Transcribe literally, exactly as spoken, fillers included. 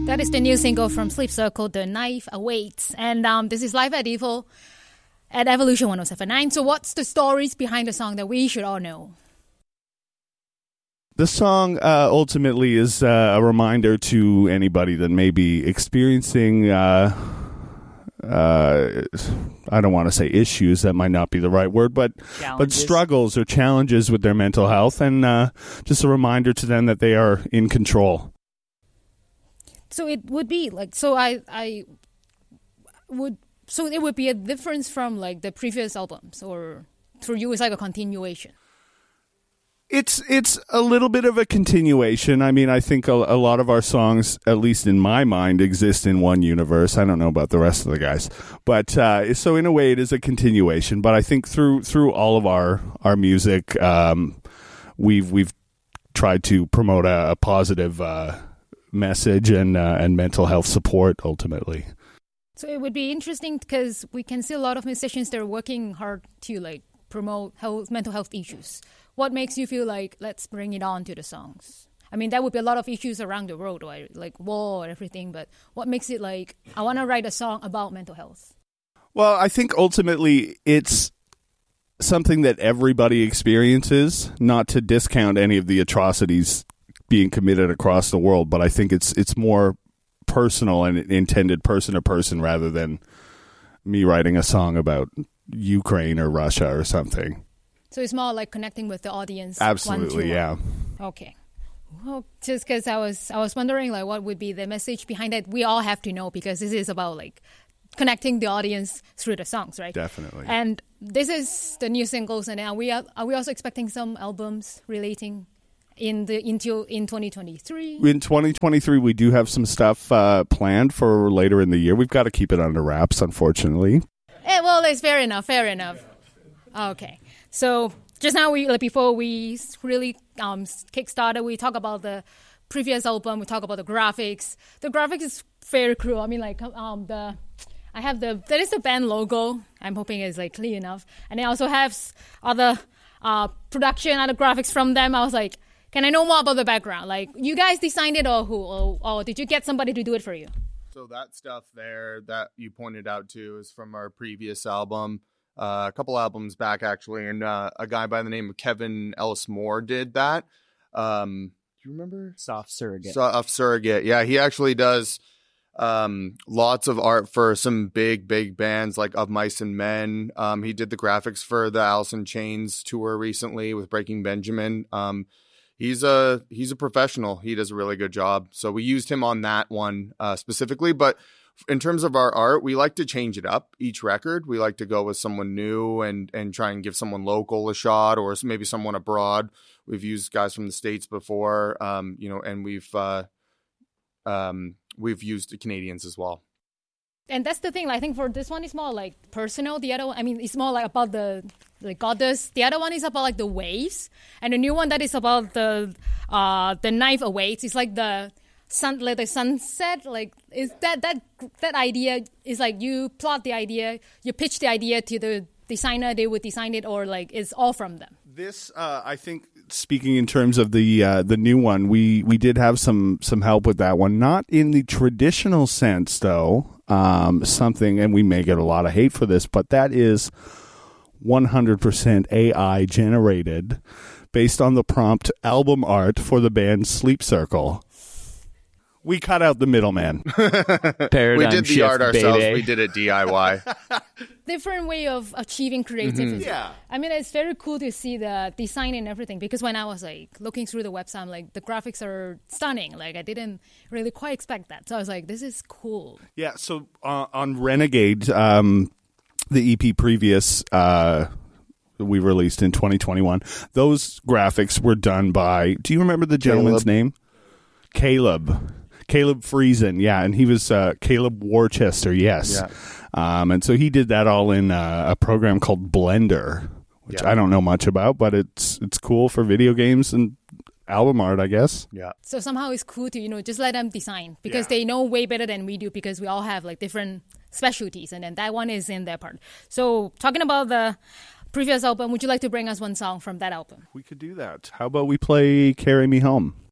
That is the new single from Sleep Circle, The Knife Awaits. And um, this is live at Evil at Evolution one oh seven point nine. So what's the stories behind the song that we should all know? The song uh, ultimately is uh, a reminder to anybody that may be experiencing, uh, uh, I don't want to say issues, that might not be the right word, but but struggles or challenges with their mental health, and uh, just a reminder to them that they are in control. So it would be like, so I, I would, so it would be a difference from like the previous albums, or for you it's like a continuation? It's it's a little bit of a continuation. I mean, I think a, a lot of our songs, at least in my mind, exist in one universe. I don't know about the rest of the guys. But uh, so in a way, it is a continuation. But I think through through all of our, our music, um, we've we've tried to promote a, a positive uh message and uh, and mental health support ultimately. So it would be interesting because we can see a lot of musicians that are working hard to like promote health, mental health issues. What makes you feel like let's bring it on to the songs? I mean, there would be a lot of issues around the world, right? Like war and everything, but what makes it like I want to write a song about mental health? Well, I think ultimately it's something that everybody experiences, not to discount any of the atrocities being committed across the world, but I think it's it's more personal and intended person to person rather than me writing a song about Ukraine or Russia or something. So it's more like connecting with the audience. Absolutely, yeah. Okay. Well, just because I was I was wondering like what would be the message behind it. We all have to know because this is about like connecting the audience through the songs, right? Definitely. And this is the new singles, and are we are we also expecting some albums relating in the into in twenty twenty-three? In twenty twenty-three, we do have some stuff uh, planned for later in the year. We've got to keep it under wraps, unfortunately. Eh, well, it's fair enough. Fair enough. Okay. So just now, we like, before we really um, kickstarted, we talk about the previous album. We talk about the graphics. The graphics is very cool. I mean, like um, the I have the that is the band logo. I'm hoping it's like clear enough, and I also have other uh, production, other graphics from them. I was like, can I know more about the background? Like, you guys designed it or who? Or, or did you get somebody to do it for you? So that stuff there that you pointed out to is from our previous album, uh, a couple albums back, actually. And uh, a guy by the name of Kevin Ellis Moore did that. Um, do you remember? Soft Surrogate. Soft Surrogate. Yeah, he actually does um, lots of art for some big, big bands like Of Mice and Men. Um, he did the graphics for the Alice in Chains tour recently with Breaking Benjamin. Um He's a he's a professional. He does a really good job. So we used him on that one uh, specifically. But in terms of our art, we like to change it up each record. We like to go with someone new and and try and give someone local a shot, or maybe someone abroad. We've used guys from the States before, um, you know, and we've uh, um, we've used Canadians as well. And that's the thing. I think for this one, it's more like personal. The other one, I mean, it's more like about the the goddess. The other one is about like the waves, and the new one that is about the uh the knife awaits. It's like the sun, like the sunset. Like is that that that idea is like you plot the idea, you pitch the idea to the designer, they would design it, or like it's all from them. This, uh, I think, speaking in terms of the uh, the new one, we we did have some some help with that one. Not in the traditional sense, though. Um, something, and we may get a lot of hate for this, but that is one hundred percent A I generated based on the prompt album art for the band Sleep Circle. We cut out the middleman. We did the art ourselves. Baby. We did it D I Y. Different way of achieving creativity. Mm-hmm. Yeah. I mean, it's very cool to see the design and everything, because when I was like looking through the website, I'm like, the graphics are stunning. Like, I didn't really quite expect that. So I was like, this is cool. Yeah. So uh, on Renegade, um, the E P previous uh, we released in twenty twenty-one, those graphics were done by, do you remember the gentleman's Caleb. name? Caleb. Caleb Friesen, yeah, and he was uh, Caleb Worcester, yes. Yeah. Um, and so he did that all in uh, a program called Blender, which Yeah. I don't know much about, but it's it's cool for video games and album art, I guess. Yeah. So somehow it's cool to, you know, just let them design, because Yeah. they know way better than we do, because we all have like different specialties, and then that one is in their part. So talking about the previous album, would you like to bring us one song from that album? We could do that. How about we play Carry Me Home?